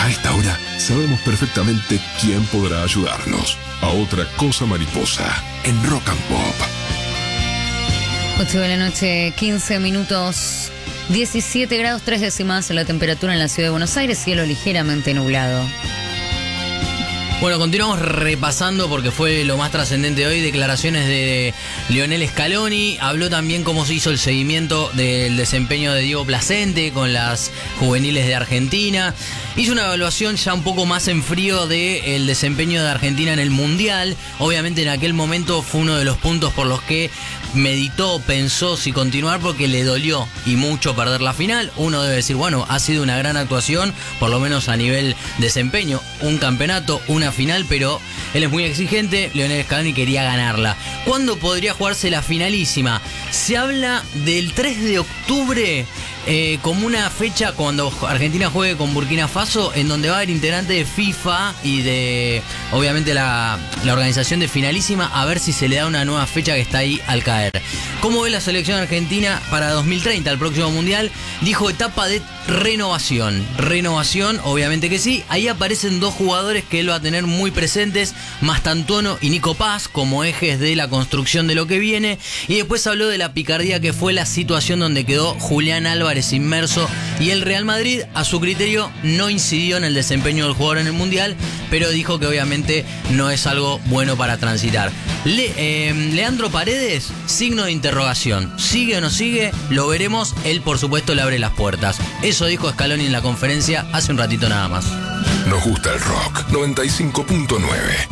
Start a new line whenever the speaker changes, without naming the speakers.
A esta hora sabemos perfectamente quién podrá ayudarnos. A otra cosa mariposa en Rock and Pop.
8 de la noche, 15 minutos, 17 grados 3 décimas la temperatura en la ciudad de Buenos Aires, cielo ligeramente nublado.
Bueno, continuamos repasando porque fue lo más trascendente hoy, declaraciones de Lionel Scaloni. Habló también cómo se hizo el seguimiento del desempeño de Diego Placente con las juveniles de Argentina. Hizo una evaluación ya un poco más en frío del desempeño de Argentina en el Mundial. Obviamente en aquel momento fue uno de los puntos por los que meditó, pensó si continuar, porque le dolió y mucho perder la final. Uno debe decir, bueno, ha sido una gran actuación, por lo menos a nivel desempeño, un campeonato, una final, pero él es muy exigente. Lionel Scaloni quería ganarla. ¿Cuándo podría jugarse la finalísima? Se habla del 3 de octubre como una fecha cuando Argentina juegue con Burkina Faso, en donde va a haber integrantes de FIFA y de, obviamente, la organización de finalísima, a ver si se le da una nueva fecha que está ahí al caer. ¿Cómo ve la selección argentina para 2030, el próximo Mundial? Dijo etapa de renovación. Renovación, obviamente que sí. Ahí aparecen dos jugadores que él va a tener muy presentes, Mastantuono y Nico Paz, como ejes de la construcción de lo que viene. Y después habló de la picardía que fue la situación donde quedó Julián Álvarez inmerso, y el Real Madrid, a su criterio, no incidió en el desempeño del jugador en el Mundial, pero dijo que obviamente no es algo bueno para transitar. Leandro Paredes, signo de interrogación. ¿Sigue o no sigue? Lo veremos. Él, por supuesto, le abre las puertas. Eso dijo Scaloni en la conferencia hace un ratito nada más.
Nos gusta el rock. 95.9.